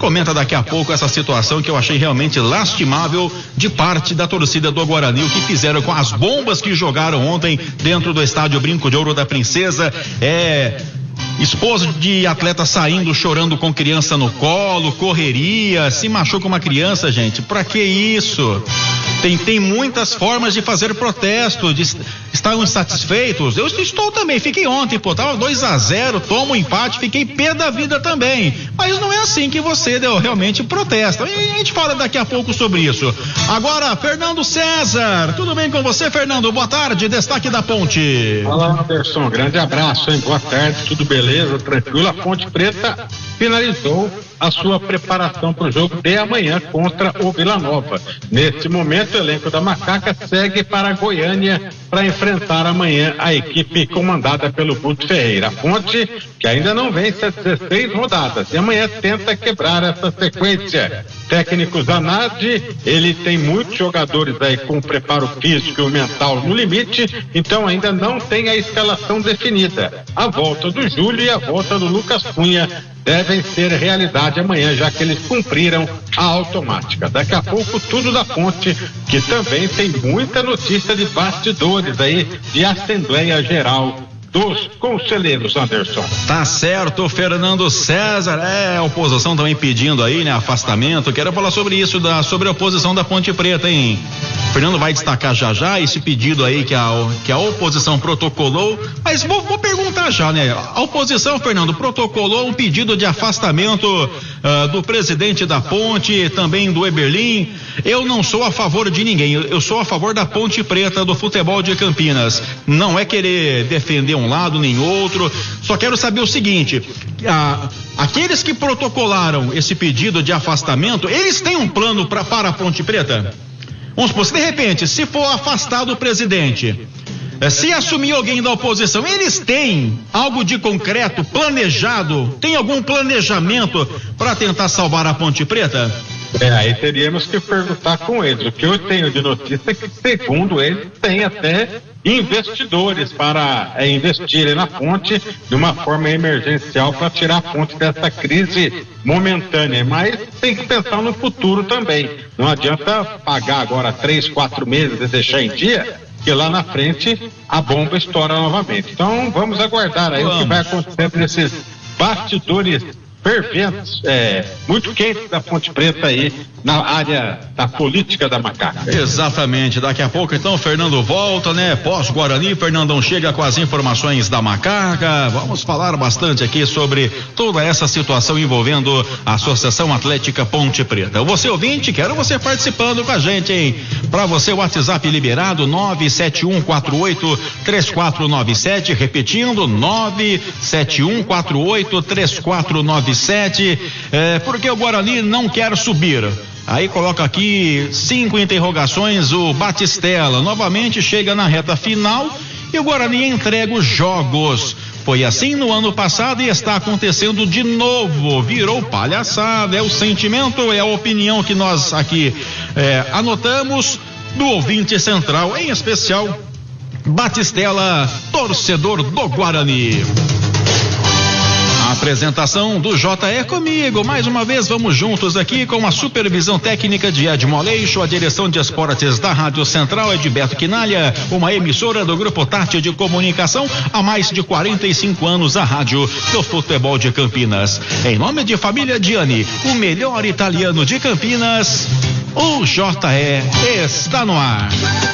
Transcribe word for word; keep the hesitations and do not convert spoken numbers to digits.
comenta daqui a pouco essa situação que eu achei realmente lastimável de parte da torcida do Guarani, o que fizeram com as bombas que jogaram ontem dentro do estádio Brinco de Ouro da Princesa. É... Esposo de atleta saindo chorando com criança no colo, correria, se machuca uma criança, gente, pra que isso? Tem, tem muitas formas de fazer protesto, de estar insatisfeitos. Eu estou também, fiquei ontem, pô, tava dois a zero, tomo um empate, fiquei pé da vida também. Mas não é assim que você deu, realmente protesta. E a gente fala daqui a pouco sobre isso. Agora, Fernando César, tudo bem com você, Fernando? Boa tarde, destaque da Ponte. Olá, Anderson, grande abraço, hein? Boa tarde, tudo beleza, tranquilo. A Ponte Preta finalizou a sua preparação para o jogo de amanhã contra o Vila Nova. Neste momento, o elenco da Macaca segue para Goiânia para enfrentar amanhã a equipe comandada pelo Guto Ferreira. A Ponte, que ainda não vence as dezesseis rodadas, e amanhã tenta quebrar essa sequência. Técnico Zanardi, ele tem muitos jogadores aí com preparo físico e mental no limite, então ainda não tem a escalação definida. A volta do Júlio e a volta do Lucas Cunha devem ser realidade amanhã, já que eles cumpriram a automática. Daqui a pouco, tudo da Ponte, que também tem muita notícia de bastidores aí, de Assembleia Geral dos Conselheiros, Anderson. Tá certo, Fernando César. É, a oposição também pedindo aí, né, afastamento. Quero falar sobre isso, da, sobre a oposição da Ponte Preta, hein? Fernando vai destacar já já esse pedido aí que a, que a oposição protocolou, mas vou, vou perguntar já, né? A oposição, Fernando, protocolou um pedido de afastamento uh, do presidente da Ponte, também do Eberlin. Eu não sou a favor de ninguém, eu, eu sou a favor da Ponte Preta, do futebol de Campinas. Não é querer defender um lado nem outro, só quero saber o seguinte, a, aqueles que protocolaram esse pedido de afastamento, eles têm um plano pra, para a Ponte Preta? Vamos supor, se de repente, se for afastado o presidente, se assumir alguém da oposição, eles têm algo de concreto, planejado, tem algum planejamento para tentar salvar a Ponte Preta? É, aí teríamos que perguntar com eles. O que eu tenho de notícia é que, segundo eles, tem até investidores para é, investirem na Ponte de uma forma emergencial para tirar a Ponte dessa crise momentânea, mas tem que pensar no futuro também. Não adianta pagar agora três, quatro meses e deixar em dia, que lá na frente a bomba estoura novamente. Então vamos aguardar aí vamos. o que vai acontecer nesses bastidores ferventes, é, muito quentes da Ponte Preta aí na área da política da Macaca. Exatamente, daqui a pouco então o Fernando volta, né? Pós-Guarani, Fernandão chega com as informações da Macaca. Vamos falar bastante aqui sobre toda essa situação envolvendo a Associação Atlética Ponte Preta. Você ouvinte, quero você participando com a gente, hein? Para você o WhatsApp liberado nove sete um quatro oito três quatro nove sete, repetindo nove sete um quatro oito três quatro nove sete, é, porque o Guarani não quer subir. Aí coloca aqui cinco interrogações, o Batistella novamente chega na reta final e o Guarani entrega os jogos. Foi assim no ano passado e está acontecendo de novo, virou palhaçada, é o sentimento, é a opinião que nós aqui é, anotamos do ouvinte central, em especial Batistella, torcedor do Guarani. A apresentação do J E comigo, mais uma vez vamos juntos aqui com a supervisão técnica de Edmo Aleixo, a direção de esportes da Rádio Central é de Beto Quinalha, uma emissora do Grupo Tati de Comunicação, há mais de quarenta e cinco anos a rádio do futebol de Campinas. Em nome de Família Gianni, o melhor italiano de Campinas, o J E está no ar.